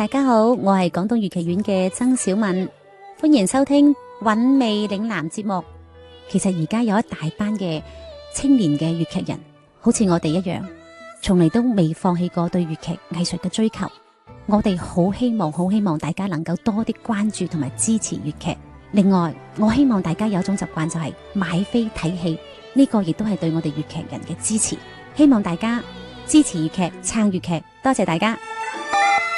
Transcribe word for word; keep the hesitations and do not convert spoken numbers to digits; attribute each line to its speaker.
Speaker 1: 大家好，我係廣東粵劇院嘅曾小敏，歡迎收聽韻味嶺南節目。其實而家有一大班嘅青年嘅粵劇人，好似我哋一樣，從嚟都未放棄過對粵劇藝術嘅追求。我哋好希望，好希望大家能夠多啲關注同埋支持粵劇。另外，我希望大家有一種習慣，就係買飛睇戲，呢個亦都係對我哋粵劇人嘅支持。希望大家支持粵劇，撐粵劇，多謝大家。